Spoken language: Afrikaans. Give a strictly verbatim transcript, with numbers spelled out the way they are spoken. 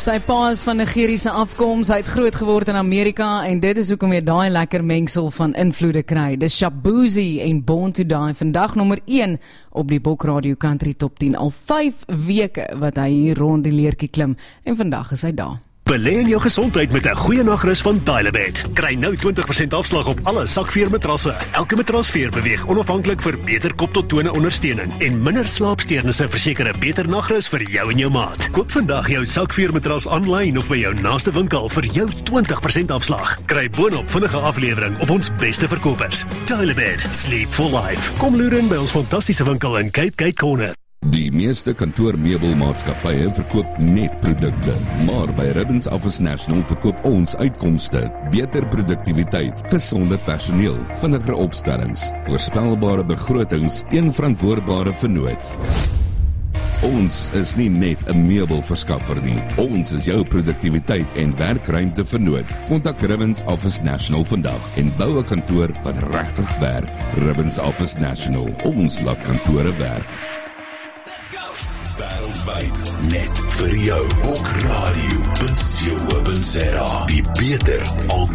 Sy pa is van Nigeriese afkoms, hy het groot geword in Amerika en dit is hoekom jy daai lekker mengsel van invloede kry. Dis Shabuzi en Born to Die, vandag nommer een op die Bok Radio Country Top tien. Al vyf weke wat hy hier rond die leertjie klim en vandag is hy daar. Belê in jou gesondheid met 'n goeie nagrus van Dial-A-Bed. Kry nou twintig persent afslag op alle sakveermatrasse. Elke matrasveer beweeg onafhanklik vir beter kop tot tone ondersteuning en minder slaapsteurnisse verseker 'n beter nagrus vir jou en jou maat. Koop vandag jou sakveermatras aanlyn of by jou naaste winkel vir jou twintig persent afslag. Kry boonop vinnige aflewering op ons beste verkopers. Dial-A-Bed, sleep for life. Kom loer in by ons fantastiese winkel in Cape Gate Corner. Die meeste kantoormeubelmaatskappye verkoop net produkte, maar by Ribbons Office National verkoop ons uitkomste, beter produktiwiteit, gesonde personeel, vinniger opstellings, voorspelbare begrotings, een verantwoordbare vennoot. Ons is nie net 'n meubelverskaffer nie, ons is jou produktiwiteit en werkruimte vennoot. Kontak Ribbons Office National vandag en bou 'n kantoor wat regtig werk. Ribbons Office National, ons laat kantore werk. Wêreldwyd, net vir jou. Bok Radio punt co punt za. Die beter altyd.